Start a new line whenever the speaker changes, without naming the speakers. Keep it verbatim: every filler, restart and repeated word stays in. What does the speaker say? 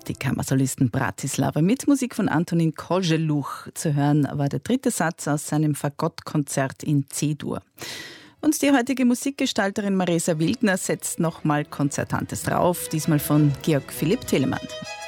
die Kammersolisten Bratislava mit Musik von Antonín Koželuch. Zu hören war der dritte Satz aus seinem Fagottkonzert in C-Dur. Und die heutige Musikgestalterin Maresa Wildner setzt nochmal Konzertantes drauf, diesmal von Georg Philipp Telemann.